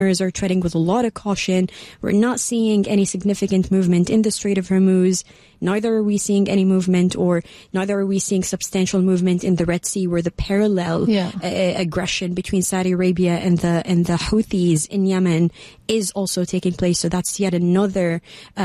are treading with a lot of caution. We're not seeing any significant movement in the Strait of Hormuz. Neither are we seeing any movement, or neither are we seeing substantial movement in the Red Sea, where the parallel aggression between Saudi Arabia and the Houthis in Yemen is also taking place. So that's yet another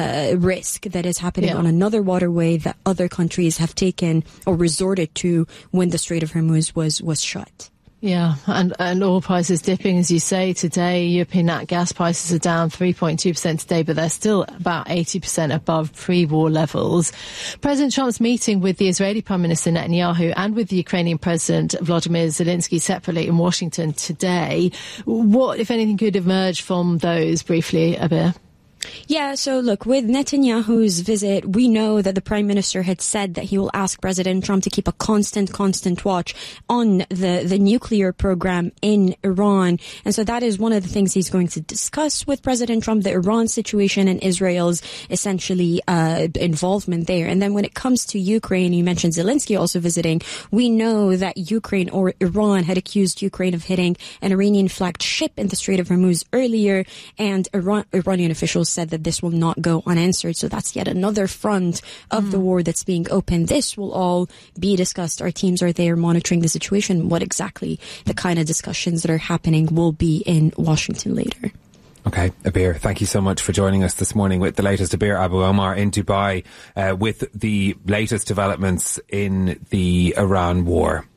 risk that is happening on another waterway that other countries have taken or resorted to when the Strait of Hormuz was shut. Yeah, and oil prices dipping, as you say, today. European nat gas prices are down 3.2% today, but they're still about 80% above pre-war levels. President Trump's meeting with the Israeli Prime Minister Netanyahu and with the Ukrainian President Volodymyr Zelensky separately in Washington today. What, if anything, could emerge from those briefly, Abir? Yeah, so look, with Netanyahu's visit, we know that the Prime Minister had said that he will ask President Trump to keep a constant watch on the nuclear program in Iran. And so that is one of the things he's going to discuss with President Trump, the Iran situation and Israel's essentially involvement there. And then when it comes to Ukraine, you mentioned Zelensky also visiting, we know that Ukraine or Iran had accused Ukraine of hitting an Iranian-flagged ship in the Strait of Hormuz earlier, and Iranian officials said that this will not go unanswered. So that's yet another front of the war that's being opened. This will all be discussed. Our teams are there monitoring the situation. What exactly the kind of discussions that are happening will be in Washington later. Okay, Abir, thank you so much for joining us this morning with the latest. Abir Abu Omar in Dubai with the latest developments in the Iran war.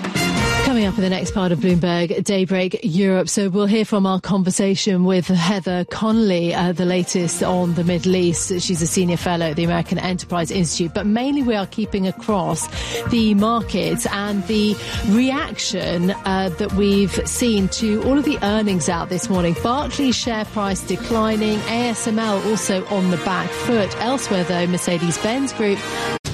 Coming up in the next part of Bloomberg Daybreak Europe. So we'll hear from our conversation with Heather Connolly, the latest on the Middle East. She's a senior fellow at the American Enterprise Institute. But mainly we are keeping across the markets and the reaction that we've seen to all of the earnings out this morning. Barclays share price declining, ASML also on the back foot. Elsewhere though, Mercedes-Benz Group